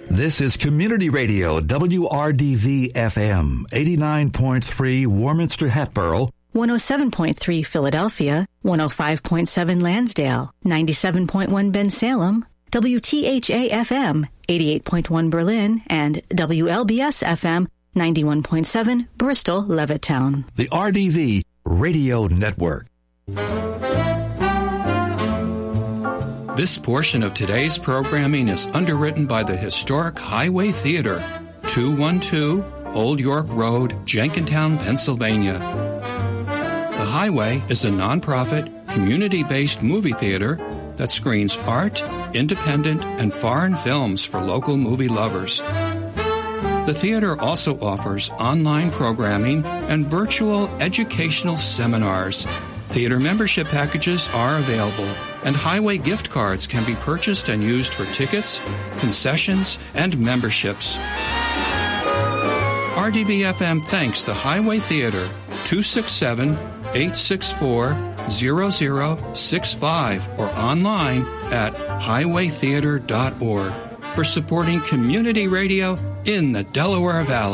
This is Community Radio, WRDV-FM, 89.3 Warminster Hatboro, 107.3 Philadelphia, 105.7 Lansdale, 97.1 Bensalem, WTHA-FM, 88.1 Berlin, and WLBS-FM, 91.7 Bristol, Levittown. the RDV Radio Network. This portion of today's programming is underwritten by the historic Highway Theater, 212 Old York Road, Jenkintown, Pennsylvania. The Highway is a nonprofit, community-based movie theater that screens art, independent, and foreign films for local movie lovers. The theater also offers online programming and virtual educational seminars. Theater membership packages are available, and Highway gift cards can be purchased and used for tickets, concessions, and memberships. RDV-FM thanks the Highway Theater, 267-864-0065, or online at highwaytheater.org for supporting community radio in the Delaware Valley.